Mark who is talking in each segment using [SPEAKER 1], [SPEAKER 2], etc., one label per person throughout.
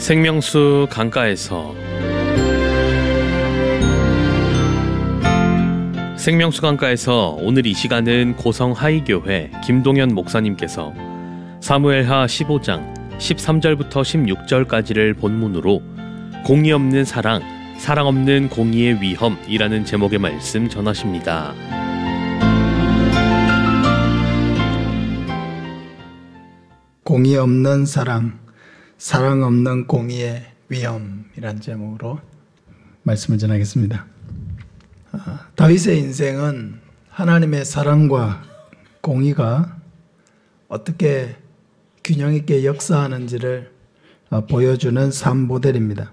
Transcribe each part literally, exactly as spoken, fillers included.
[SPEAKER 1] 생명수 강가에서 생명수 강가에서 오늘 이 시간은 고성 하이교회 김동현 목사님께서 사무엘하 십오 장 십삼 절부터 십육 절까지를 본문으로 공의 없는 사랑, 사랑 없는 공의의 위험이라는 제목의 말씀 전하십니다.
[SPEAKER 2] 공의 없는 사랑, 사랑 없는 공의의 위험이란 제목으로 말씀을 전하겠습니다. 아, 다윗의 인생은 하나님의 사랑과 공의가 어떻게 균형 있게 역사하는지를 보여주는 삶 모델입니다.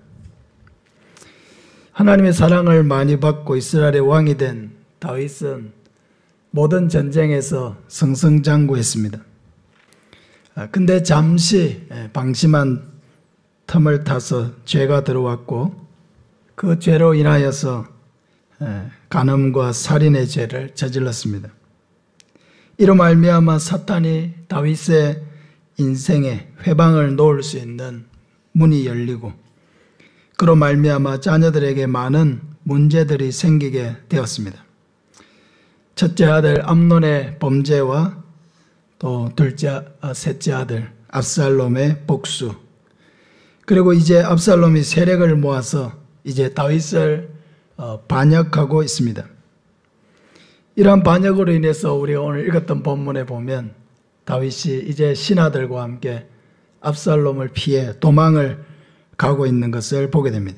[SPEAKER 2] 하나님의 사랑을 많이 받고 이스라엘의 왕이 된 다윗은 모든 전쟁에서 승승장구했습니다. 근데 잠시 방심한 틈을 타서 죄가 들어왔고 그 죄로 인하여서 간음과 살인의 죄를 저질렀습니다. 이로 말미암아 사탄이 다윗의 인생에 회방을 놓을 수 있는 문이 열리고 그로 말미암아 자녀들에게 많은 문제들이 생기게 되었습니다. 첫째 아들 암논의 범죄와 또 둘째, 셋째 아들 압살롬의 복수, 그리고 이제 압살롬이 세력을 모아서 이제 다윗을 반역하고 있습니다. 이러한 반역으로 인해서 우리가 오늘 읽었던 본문에 보면 다윗이 이제 신하들과 함께 압살롬을 피해 도망을 가고 있는 것을 보게 됩니다.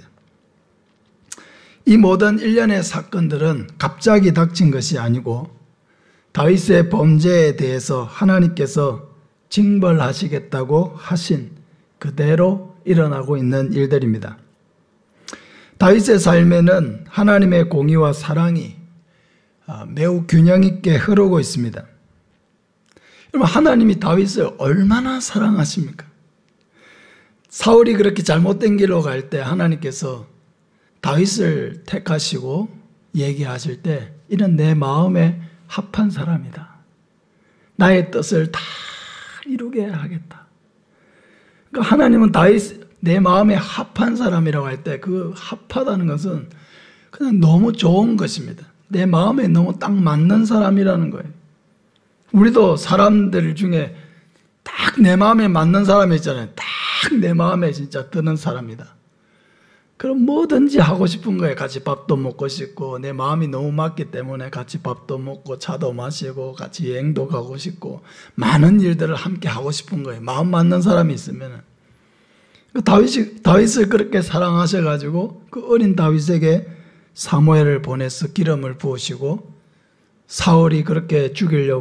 [SPEAKER 2] 이 모든 일련의 사건들은 갑자기 닥친 것이 아니고 다윗의 범죄에 대해서 하나님께서 징벌하시겠다고 하신 그대로 일어나고 있는 일들입니다. 다윗의 삶에는 하나님의 공의와 사랑이 매우 균형 있게 흐르고 있습니다. 여러분, 하나님이 다윗을 얼마나 사랑하십니까? 사울이 그렇게 잘못된 길로 갈 때 하나님께서 다윗을 택하시고 얘기하실 때 이는 내 마음에 합한 사람이다. 나의 뜻을 다 이루게 하겠다. 그러니까 하나님은 다윗 내 마음에 합한 사람이라고 할 때 그 합하다는 것은 그냥 너무 좋은 것입니다. 내 마음에 너무 딱 맞는 사람이라는 거예요. 우리도 사람들 중에 딱 내 마음에 맞는 사람이 있잖아요. 딱 내 마음에 진짜 드는 사람이다. 그럼 뭐든지 하고 싶은 거예요. 같이 밥도 먹고 싶고 내 마음이 너무 맞기 때문에 같이 밥도 먹고 차도 마시고 같이 여행도 가고 싶고 많은 일들을 함께 하고 싶은 거예요. 마음 맞는 사람이 있으면. 다윗이, 다윗을 그렇게 사랑하셔가지고 그 어린 다윗에게 사무엘을 보내서 기름을 부으시고 사울이 그렇게 죽이려고